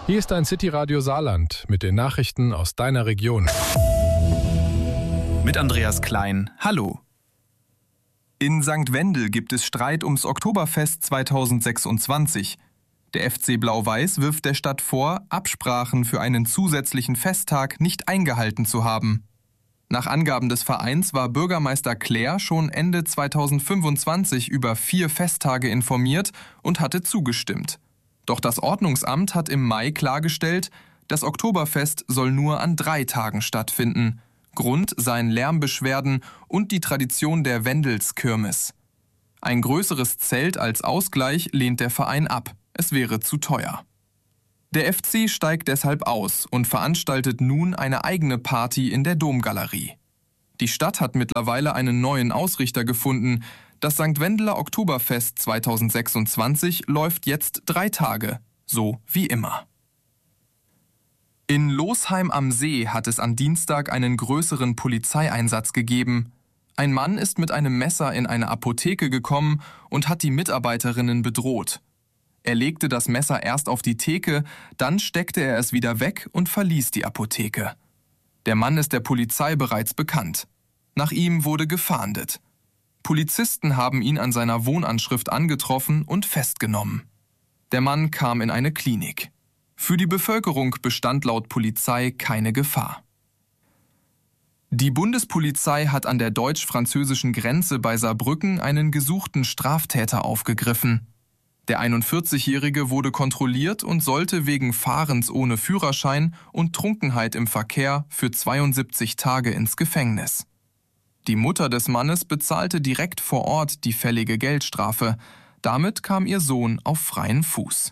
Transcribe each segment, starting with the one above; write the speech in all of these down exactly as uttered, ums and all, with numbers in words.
Hier ist dein City-Radio Saarland mit den Nachrichten aus deiner Region. Mit Andreas Klein. Hallo. In Sankt Wendel gibt es Streit ums Oktoberfest zweitausendsechsundzwanzig. Der F C Blau-Weiß wirft der Stadt vor, Absprachen für einen zusätzlichen Festtag nicht eingehalten zu haben. Nach Angaben des Vereins war Bürgermeister Klär schon Ende zweitausendfünfundzwanzig über vier Festtage informiert und hatte zugestimmt. Doch das Ordnungsamt hat im Mai klargestellt, das Oktoberfest soll nur an drei Tagen stattfinden. Grund seien Lärmbeschwerden und die Tradition der Wendelskirmes. Ein größeres Zelt als Ausgleich lehnt der Verein ab. Es wäre zu teuer. Der F C steigt deshalb aus und veranstaltet nun eine eigene Party in der Domgalerie. Die Stadt hat mittlerweile einen neuen Ausrichter gefunden. Das Sankt Wendeler Oktoberfest zweitausendsechsundzwanzig läuft jetzt drei Tage, so wie immer. In Losheim am See hat es am Dienstag einen größeren Polizeieinsatz gegeben. Ein Mann ist mit einem Messer in eine Apotheke gekommen und hat die Mitarbeiterinnen bedroht. Er legte das Messer erst auf die Theke, dann steckte er es wieder weg und verließ die Apotheke. Der Mann ist der Polizei bereits bekannt. Nach ihm wurde gefahndet. Polizisten haben ihn an seiner Wohnanschrift angetroffen und festgenommen. Der Mann kam in eine Klinik. Für die Bevölkerung bestand laut Polizei keine Gefahr. Die Bundespolizei hat an der deutsch-französischen Grenze bei Saarbrücken einen gesuchten Straftäter aufgegriffen. Der einundvierzigjährige wurde kontrolliert und sollte wegen Fahrens ohne Führerschein und Trunkenheit im Verkehr für zweiundsiebzig Tage ins Gefängnis. Die Mutter des Mannes bezahlte direkt vor Ort die fällige Geldstrafe. Damit kam ihr Sohn auf freien Fuß.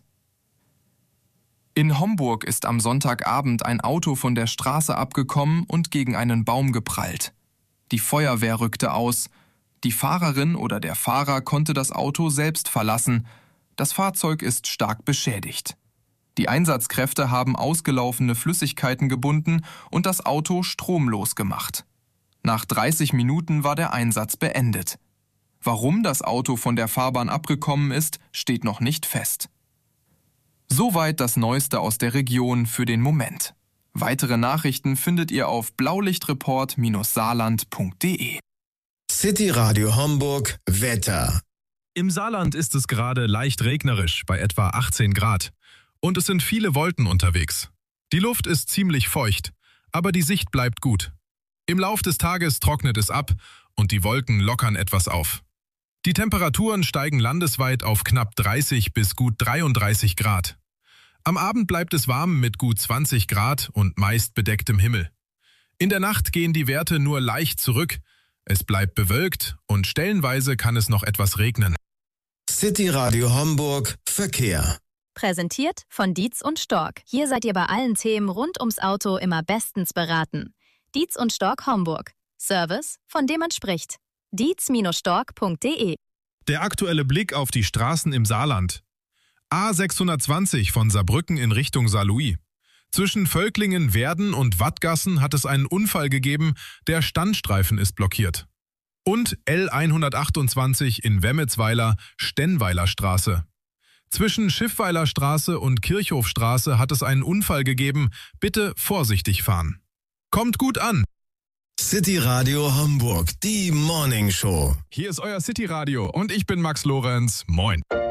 In Homburg ist am Sonntagabend ein Auto von der Straße abgekommen und gegen einen Baum geprallt. Die Feuerwehr rückte aus. Die Fahrerin oder der Fahrer konnte das Auto selbst verlassen. Das Fahrzeug ist stark beschädigt. Die Einsatzkräfte haben ausgelaufene Flüssigkeiten gebunden und das Auto stromlos gemacht. Nach dreißig Minuten war der Einsatz beendet. Warum das Auto von der Fahrbahn abgekommen ist, steht noch nicht fest. Soweit das Neueste aus der Region für den Moment. Weitere Nachrichten findet ihr auf blaulichtreport saarland punkt de. City Radio Homburg Wetter. Im Saarland ist es gerade leicht regnerisch bei etwa achtzehn Grad. Und es sind viele Wolken unterwegs. Die Luft ist ziemlich feucht, aber die Sicht bleibt gut. Im Lauf des Tages trocknet es ab und die Wolken lockern etwas auf. Die Temperaturen steigen landesweit auf knapp dreißig bis gut dreiunddreißig Grad. Am Abend bleibt es warm mit gut zwanzig Grad und meist bedecktem Himmel. In der Nacht gehen die Werte nur leicht zurück. Es bleibt bewölkt und stellenweise kann es noch etwas regnen. City Radio Homburg Verkehr. Präsentiert von Dietz und Stork. Hier seid ihr bei allen Themen rund ums Auto immer bestens beraten. Dietz und Stork Homburg. Service, von dem man spricht. dietz Stork punkt de. Der aktuelle Blick auf die Straßen im Saarland. A sechshundertzwanzig von Saarbrücken in Richtung Saarlouis. Zwischen Völklingen, Werden und Wattgassen hat es einen Unfall gegeben, der Standstreifen ist blockiert. Und L hundertachtundzwanzig in Wemmetsweiler, Stennweiler Straße. Zwischen Schiffweiler Straße und Kirchhofstraße hat es einen Unfall gegeben, bitte vorsichtig fahren. Kommt gut an! City Radio Homburg, die Morning Show. Hier ist euer City Radio und ich bin Max Lorenz. Moin.